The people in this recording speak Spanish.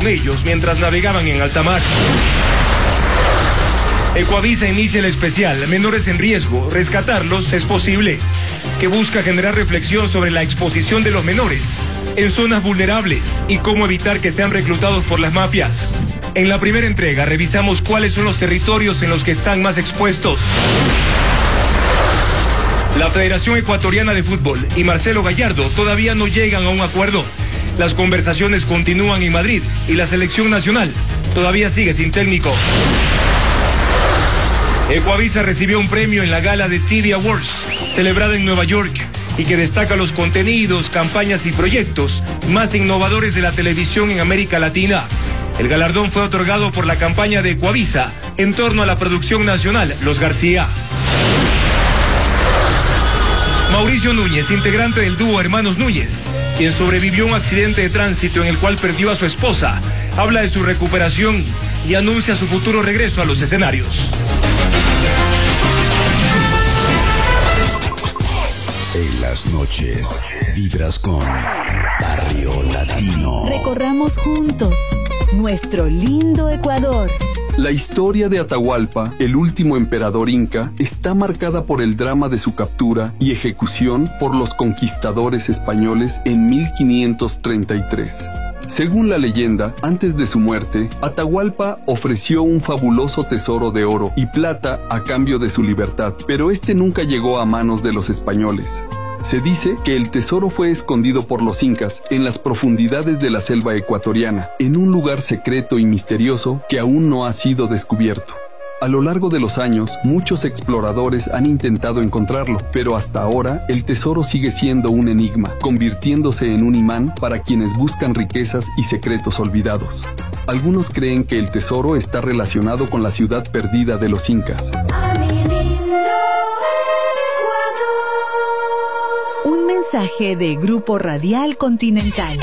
con ellos mientras navegaban en alta mar. Ecuavisa inicia el especial Menores en Riesgo, rescatarlos es posible, que busca generar reflexión sobre la exposición de los menores en zonas vulnerables y cómo evitar que sean reclutados por las mafias. En la primera entrega revisamos cuáles son los territorios en los que están más expuestos. La Federación Ecuatoriana de Fútbol y Marcelo Gallardo todavía no llegan a un acuerdo. Las conversaciones continúan en Madrid y la selección nacional todavía sigue sin técnico. Ecuavisa recibió un premio en la gala de TV Awards, celebrada en Nueva York, y que destaca los contenidos, campañas y proyectos más innovadores de la televisión en América Latina. El galardón fue otorgado por la campaña de Ecuavisa en torno a la producción nacional Los García. Mauricio Núñez, integrante del dúo Hermanos Núñez, quien sobrevivió a un accidente de tránsito en el cual perdió a su esposa, habla de su recuperación y anuncia su futuro regreso a los escenarios. En las noches, vibras con Barrio Latino. Recorramos juntos nuestro lindo Ecuador. La historia de Atahualpa, el último emperador inca, está marcada por el drama de su captura y ejecución por los conquistadores españoles en 1533. Según la leyenda, antes de su muerte, Atahualpa ofreció un fabuloso tesoro de oro y plata a cambio de su libertad, pero este nunca llegó a manos de los españoles. Se dice que el tesoro fue escondido por los incas en las profundidades de la selva ecuatoriana, en un lugar secreto y misterioso que aún no ha sido descubierto. A lo largo de los años, muchos exploradores han intentado encontrarlo, pero hasta ahora el tesoro sigue siendo un enigma, convirtiéndose en un imán para quienes buscan riquezas y secretos olvidados. Algunos creen que el tesoro está relacionado con la ciudad perdida de los incas. Un mensaje de Grupo Radial Continental.